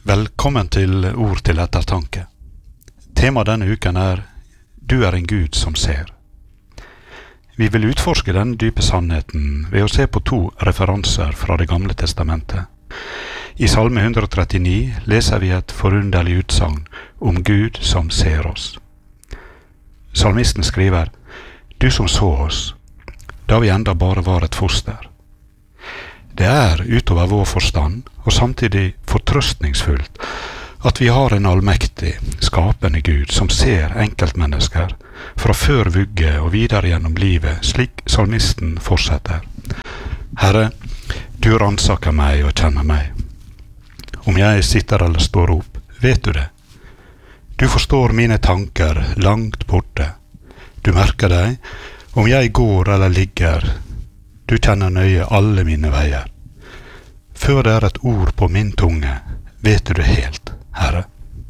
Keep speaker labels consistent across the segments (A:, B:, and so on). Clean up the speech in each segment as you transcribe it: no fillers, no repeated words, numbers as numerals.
A: Velkommen til Ord til ettertanke. Temaet denne uken «Du en Gud som ser». Vi vil utforske denne dype sannheten ved å se på 2 referanser fra det gamle testamentet. I Salme 139 leser vi et forunderlig utsagn om Gud som ser oss. Salmisten skriver: «Du som så oss, da vi enda bare var et foster». Det utover vår forstand, og samtidig fortrøstningsfullt, at vi har en allmektig, skapende Gud som ser enkeltmennesker fra før vugge og videre gjennom livet, slik salmisten fortsetter. Herre, du ransaker meg og kjenner meg. Om jeg sitter eller står opp, vet du det. Du forstår mine tanker langt borte. Du merker deg, om jeg går eller ligger. Du kjenner nøye alle mine veier. Før det et ord på min tunge, vet du det helt, Herre.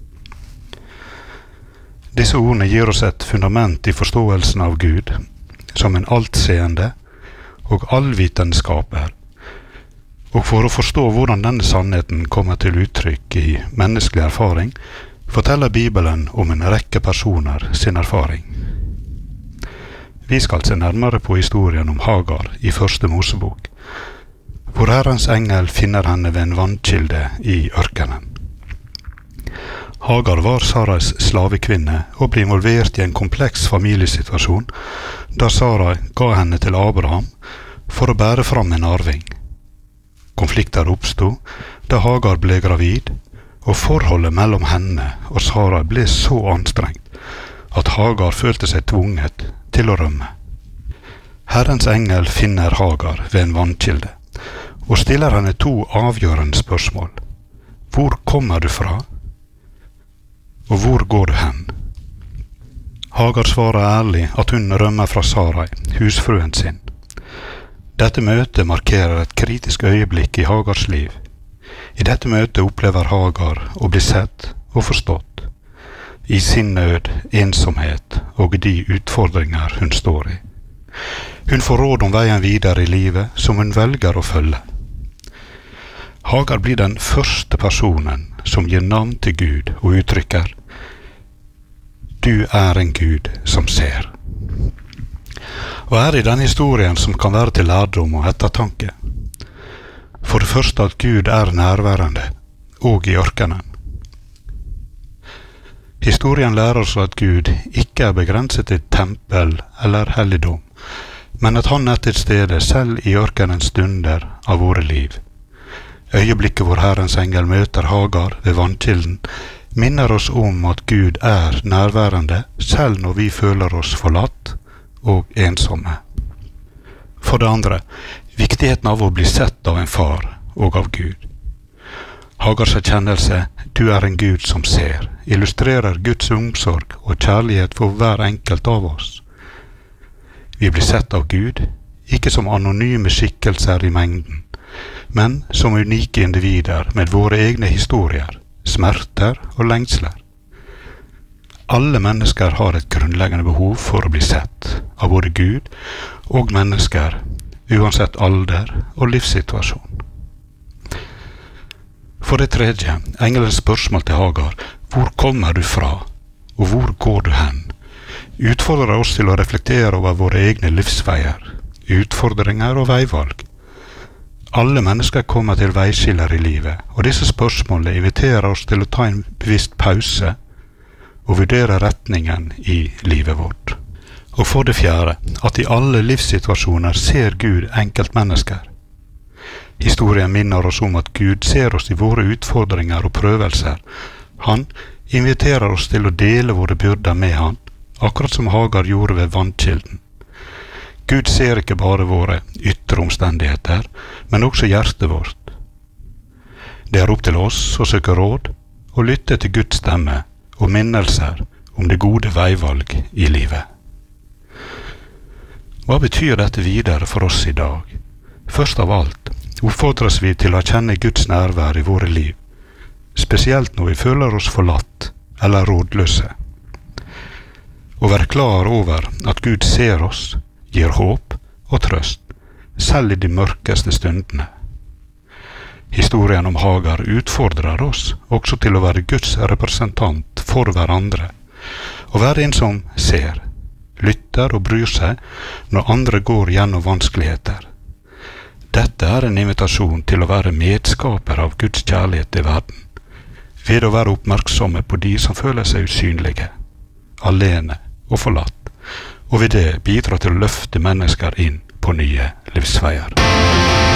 A: Disse ordene gir oss et fundament i forståelsen av Gud, som en altseende og allvitende skaper. Og for å forstå hvordan denne sannheten kommer til uttrykk i menneskelig erfaring, forteller Bibelen om en rekke personer sin erfaring. Vi skal se nærmere på historien om Hagar i første Mosebok, hvor Herrens engel finner henne ved en vannkilde i ørkenen. Hagar var Sarais slavekvinne og ble involvert i en kompleks familiesituasjon, da Sarai ga henne til Abraham for å bære fram en arving. Konflikter oppstod da Hagar ble gravid, og forholdet mellom henne og Sarai ble så anstrengt at Hagar følte seg tvunget til å rømme. Herrens engel finner Hagar ved en vannkilde, og stiller henne 2 avgjørende spørsmål. Hvor kommer du fra? Og hvor går du hen? Hagar svarer ærlig at hun rømmer fra Sarai, husfruen sin. Dette møtet markerer et kritisk øyeblikk i Hagars liv. I dette møtet opplever Hagar å bli sett og forstått, i sin nød, ensomhet og de utfordringer hun står i. Hun får råd om veien videre i livet som hun velger å følge. Hagar blir den første personen som gir navn til Gud og uttrykker: Du en Gud som ser. Hva i denne historien som kan være til lærdom og ettertanke? For det første at Gud nærværende, og i ørkenen. Historien lærer oss at Gud ikke begrenset til tempel eller helligdom, men at han til stede selv i ørkenens stunder av våre liv. Øyeblikket hvor Herrens engel møter Hagar ved vannkilden, minner oss om at Gud nærværende selv når vi føler oss forlatt og ensomme. For det andre, viktigheten av å bli sett av en far og av Gud. Hagars erkjennelse, du en Gud som ser, illustrerer Guds omsorg og kjærlighet for hver enkelt av oss. Vi blir sett av Gud, ikke som anonyme skikkelser i mengden, men som unike individer med våre egne historier, smerter og lengsler. Alle mennesker har et grunnleggende behov for å bli sett av både Gud og mennesker, uansett alder og livssituasjon. For det tredje, engelens spørsmål til Hagar: Hvor kommer du fra, og hvor går du hen? Utfordrer oss til å reflektere over våre egne livsveier, utfordringer og veivalg. Alle mennesker kommer til veiskiller i livet, og disse spørsmålene inviterer oss til å ta en bevisst pause og vurdere retningen i livet vårt. Og for det fjerde, at i alle livssituasjoner ser Gud enkeltmennesker. Historien minner oss om at Gud ser oss i våre utfordringer og prøvelser. Han inviterer oss til å dele våre byrder med han, akkurat som Hagar gjorde ved vannkilden. Gud ser ikke bare våre ytre omstendigheter, men også hjertet vårt. Det opp til oss å søke råd og lytte til Guds stemme og minnelser om det gode veivalg i livet. Hva betyr dette videre for oss i dag? Først av alt oppfordres vi til å kjenne Guds nærvær i våre liv, spesielt når vi føler oss forlatt eller rådløse. Å være klar over at Gud ser oss, gir håp og trøst, selv i de mørkeste stundene. Historien om Hagar utfordrer oss også til å være Guds representant for hverandre, og være en som ser, lytter og bryr seg når andre går gjennom vanskeligheter. Dette er en invitasjon til å være medskaper av Guds kjærlighet i verden, ved å være oppmerksomme på de som føler seg usynlige, alene og forlatt, og ved det bidra til å løfte mennesker inn på nye livsveier.